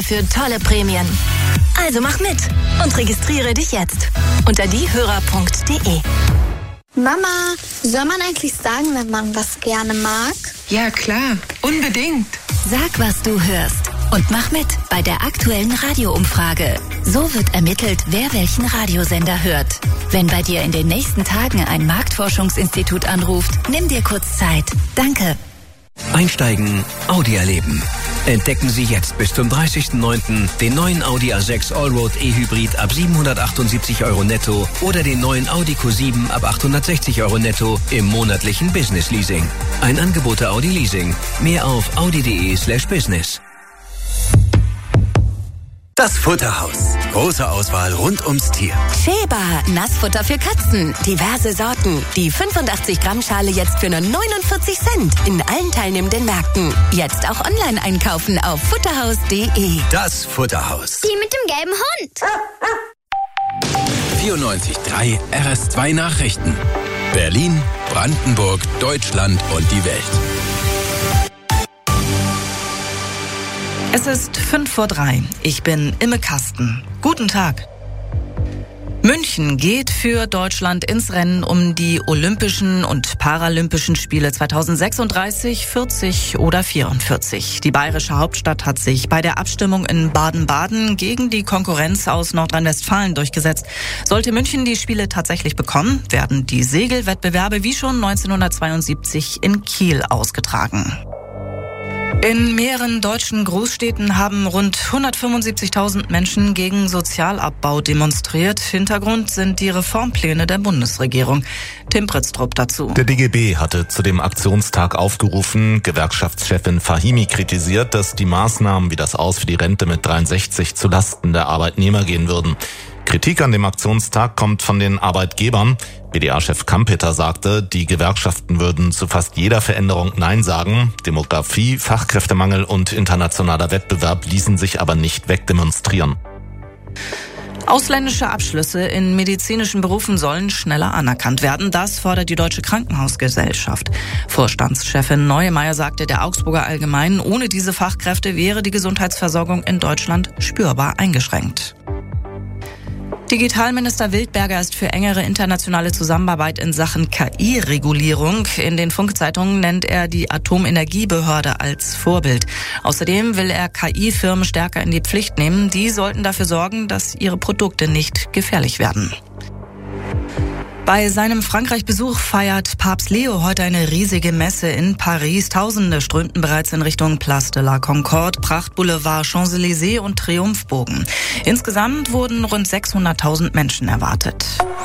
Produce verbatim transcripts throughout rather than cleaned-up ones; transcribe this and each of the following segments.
für tolle Prämien. Also mach mit und registriere dich jetzt unter diehörer punkt de. Mama, soll man eigentlich sagen, wenn man was gerne mag? Ja, klar, unbedingt. Sag, was du hörst und mach mit bei der aktuellen Radioumfrage. So wird ermittelt, wer welchen Radiosender hört. Wenn bei dir in den nächsten Tagen ein Marktforschungsinstitut anruft, nimm dir kurz Zeit. Danke. Einsteigen, Audi erleben. Entdecken Sie jetzt bis zum dreißigsten neunten den neuen Audi A sechs Allroad E-Hybrid ab siebenhundertachtundsiebzig Euro netto oder den neuen Audi Q sieben ab achthundertsechzig Euro netto im monatlichen Business Leasing. Ein Angebot der Audi Leasing. Mehr auf audi.de slash business. Das Futterhaus. Große Auswahl rund ums Tier. Sheba, Nassfutter für Katzen. Diverse Sorten. Die fünfundachtzig Gramm Schale jetzt für nur neunundvierzig Cent. In allen teilnehmenden Märkten. Jetzt auch online einkaufen auf futterhaus punkt de. Das Futterhaus. Die mit dem gelben Hund. vierundneunzig Komma drei R S zwei Nachrichten. Berlin, Brandenburg, Deutschland und die Welt. Es ist fünf vor drei. Ich bin Imme Kasten. Guten Tag. München geht für Deutschland ins Rennen um die Olympischen und Paralympischen Spiele zweitausendsechsunddreißig, vierzig oder vierundvierzig. Die bayerische Hauptstadt hat sich bei der Abstimmung in Baden-Baden gegen die Konkurrenz aus Nordrhein-Westfalen durchgesetzt. Sollte München die Spiele tatsächlich bekommen, werden die Segelwettbewerbe wie schon neunzehnhundertzweiundsiebzig in Kiel ausgetragen. In mehreren deutschen Großstädten haben rund hundertfünfundsiebzigtausend Menschen gegen Sozialabbau demonstriert. Hintergrund sind die Reformpläne der Bundesregierung. Tim Pritztrup dazu. Der D G B hatte zu dem Aktionstag aufgerufen. Gewerkschaftschefin Fahimi kritisiert, dass die Maßnahmen wie das Aus für die Rente mit dreiundsechzig zu Lasten der Arbeitnehmer gehen würden. Kritik an dem Aktionstag kommt von den Arbeitgebern. B D A-Chef Kampeter sagte, die Gewerkschaften würden zu fast jeder Veränderung Nein sagen. Demografie, Fachkräftemangel und internationaler Wettbewerb ließen sich aber nicht wegdemonstrieren. Ausländische Abschlüsse in medizinischen Berufen sollen schneller anerkannt werden. Das fordert die Deutsche Krankenhausgesellschaft. Vorstandschefin Neumeyer sagte der Augsburger Allgemeinen, ohne diese Fachkräfte wäre die Gesundheitsversorgung in Deutschland spürbar eingeschränkt. Digitalminister Wildberger ist für engere internationale Zusammenarbeit in Sachen K I-Regulierung. In den Funkzeitungen nennt er die Atomenergiebehörde als Vorbild. Außerdem will er K I-Firmen stärker in die Pflicht nehmen. Die sollten dafür sorgen, dass ihre Produkte nicht gefährlich werden. Bei seinem Frankreich-Besuch feiert Papst Leo heute eine riesige Messe in Paris. Tausende strömten bereits in Richtung Place de la Concorde, Prachtboulevard, Champs-Élysées und Triumphbogen. Insgesamt wurden rund sechshunderttausend Menschen erwartet.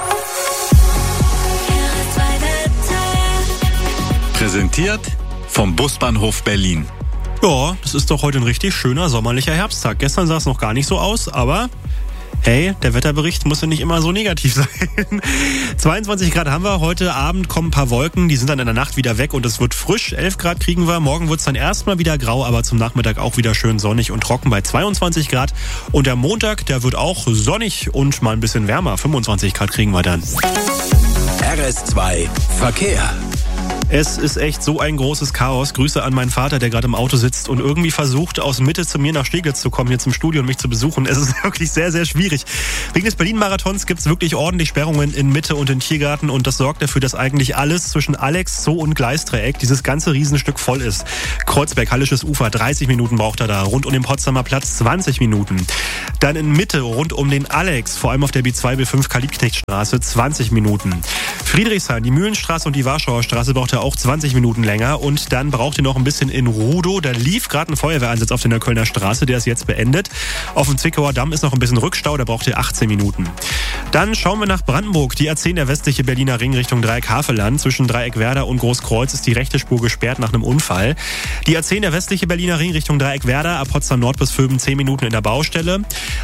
Präsentiert vom Busbahnhof Berlin. Ja, das ist doch heute ein richtig schöner sommerlicher Herbsttag. Gestern sah es noch gar nicht so aus, aber hey, der Wetterbericht muss ja nicht immer so negativ sein. zweiundzwanzig Grad haben wir. Heute Abend kommen ein paar Wolken. Die sind dann in der Nacht wieder weg und es wird frisch. elf Grad kriegen wir. Morgen wird es dann erstmal wieder grau, aber zum Nachmittag auch wieder schön sonnig und trocken bei zweiundzwanzig Grad. Und der Montag, der wird auch sonnig und mal ein bisschen wärmer. fünfundzwanzig Grad kriegen wir dann. R S zwei Verkehr. Es ist echt so ein großes Chaos. Grüße an meinen Vater, der gerade im Auto sitzt und irgendwie versucht, aus Mitte zu mir nach Steglitz zu kommen, hier zum Studio und mich zu besuchen. Es ist wirklich sehr, sehr schwierig. Wegen des Berlin-Marathons gibt es wirklich ordentlich Sperrungen in Mitte und in Tiergarten und das sorgt dafür, dass eigentlich alles zwischen Alex, Zoo und Gleisdreieck, dieses ganze Riesenstück voll ist. Kreuzberg, Hallisches Ufer, dreißig Minuten braucht er da. Rund um den Potsdamer Platz zwanzig Minuten. Dann in Mitte, rund um den Alex, vor allem auf der B zwei B fünf Kalibknechtstraße, zwanzig Minuten. Friedrichshain, die Mühlenstraße und die Warschauer Straße braucht er auch zwanzig Minuten länger und dann braucht ihr noch ein bisschen in Rudow. Da lief gerade ein Feuerwehreinsatz auf der Neuköllner Straße, der ist jetzt beendet. Auf dem Zwickauer Damm ist noch ein bisschen Rückstau, da braucht ihr achtzehn Minuten. Dann schauen wir nach Brandenburg. Die A zehn, der westliche Berliner Ring Richtung Dreieck Havelland. Zwischen Dreieck Werder und Großkreuz ist die rechte Spur gesperrt nach einem Unfall. Die A zehn, der westliche Berliner Ring Richtung Dreieck Werder, ab Potsdam Nord bis Vöben zehn Minuten in der Baustelle.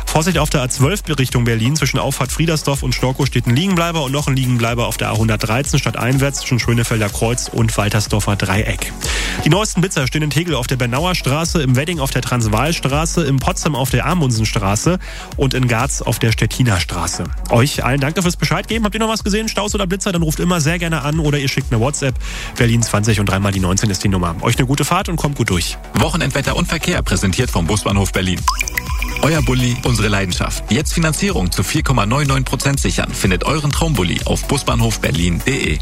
Vorsicht auf der A zwölf Richtung Berlin. Zwischen Auffahrt Friedersdorf und Storkow steht ein Liegenbleiber und noch ein Liegenbleiber auf der A hundertdreizehn stadteinwärts zwischen Schönefelder Kreuz und Waltersdorfer Dreieck. Die neuesten Blitzer stehen in Tegel auf der Bernauer Straße, im Wedding auf der Transvaalstraße, in Potsdam auf der Amundsenstraße und in Garz auf der Stettiner Straße. Euch allen Dank fürs Bescheid geben. Habt ihr noch was gesehen? Staus oder Blitzer? Dann ruft immer sehr gerne an oder ihr schickt eine WhatsApp. Berlin zwanzig und dreimal die neunzehn ist die Nummer. Euch eine gute Fahrt und kommt gut durch. Wochenendwetter und Verkehr präsentiert vom Busbahnhof Berlin. Euer Bulli, unsere Leidenschaft. Jetzt Finanzierung zu vier Komma neunundneunzig Prozent sichern. Findet euren Traumbulli auf busbahnhofberlin punkt de.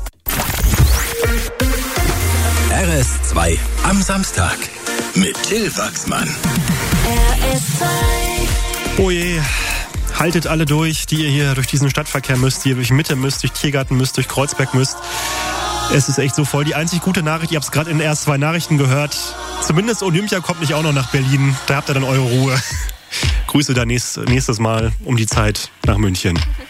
R S zwei am Samstag mit Till Wachsmann. R S zwei. Oh je. Haltet alle durch, die ihr hier durch diesen Stadtverkehr müsst, die ihr durch Mitte müsst, durch Tiergarten müsst, durch Kreuzberg müsst. Es ist echt so voll. Die einzig gute Nachricht, ihr habt es gerade in den ersten zwei Nachrichten gehört, zumindest Olympia kommt nicht auch noch nach Berlin. Da habt ihr dann eure Ruhe. Grüße dann nächst, nächstes Mal um die Zeit nach München.